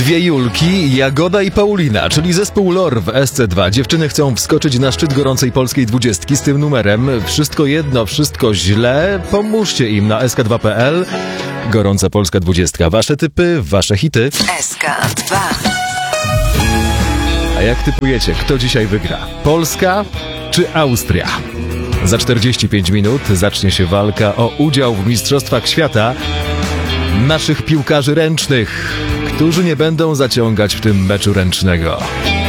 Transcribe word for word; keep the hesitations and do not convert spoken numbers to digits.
Dwie Julki, Jagoda i Paulina, czyli zespół Lor w S C dwa. Dziewczyny chcą wskoczyć na szczyt gorącej polskiej dwudziestki z tym numerem. Wszystko jedno, wszystko źle. Pomóżcie im na S K dwa kropka P L. Gorąca polska dwudziestka. Wasze typy, wasze hity. S K dwa. A jak typujecie, kto dzisiaj wygra? Polska czy Austria? Za czterdzieści pięć minut zacznie się walka o udział w Mistrzostwach Świata naszych piłkarzy ręcznych, którzy nie będą zaciągać w tym meczu ręcznego.